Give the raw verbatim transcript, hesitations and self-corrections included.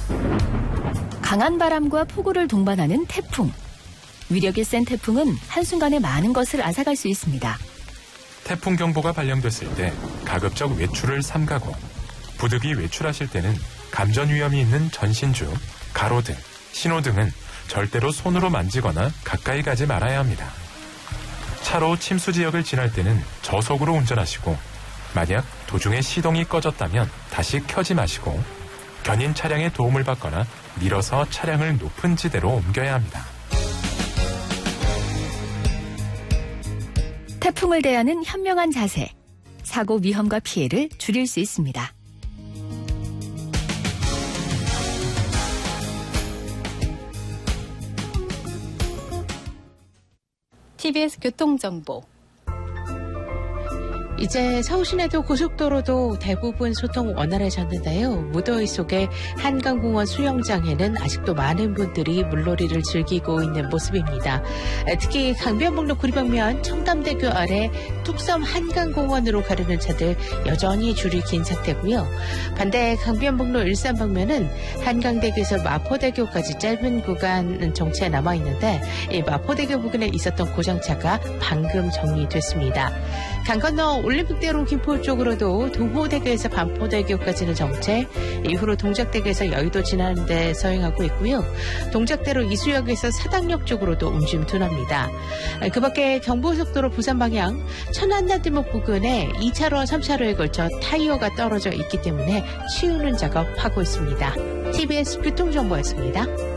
강한 바람과 폭우를 동반하는 태풍. 위력이 센 태풍은 한순간에 많은 것을 앗아갈 수 있습니다. 태풍 경보가 발령됐을 때 가급적 외출을 삼가고 부득이 외출하실 때는 감전 위험이 있는 전신주, 가로등, 신호등은 절대로 손으로 만지거나 가까이 가지 말아야 합니다. 차로 침수 지역을 지날 때는 저속으로 운전하시고 만약 도중에 시동이 꺼졌다면 다시 켜지 마시고 견인 차량의 도움을 받거나 밀어서 차량을 높은 지대로 옮겨야 합니다. 태풍을 대하는 현명한 자세, 사고 위험과 피해를 줄일 수 있습니다. 티비에스 교통정보. 이제 서울 시내도 고속도로도 대부분 소통 원활해졌는데요. 무더위 속에 한강공원 수영장에는 아직도 많은 분들이 물놀이를 즐기고 있는 모습입니다. 특히 강변북로 구리방면 청담대교 아래 뚝섬 한강공원으로 가려는 차들 여전히 줄이 긴 상태고요. 반대 강변북로 일산 방면은 한강대교에서 마포대교까지 짧은 구간 정체 남아있는데 이 마포대교 부근에 있었던 고장차가 방금 정리됐습니다. 강 건너 올림픽대로 김포 쪽으로도 동호대교에서 반포대교까지는 정체, 이후로 동작대교에서 여의도 지나는 데 서행하고 있고요. 동작대로 이수역에서 사당역 쪽으로도 움직임 둔합니다. 그 밖에 경부고속도로 부산 방향 천안나들목 부근에 이 차로, 삼 차로에 걸쳐 타이어가 떨어져 있기 때문에 치우는 작업하고 있습니다. 티비에스 교통정보였습니다.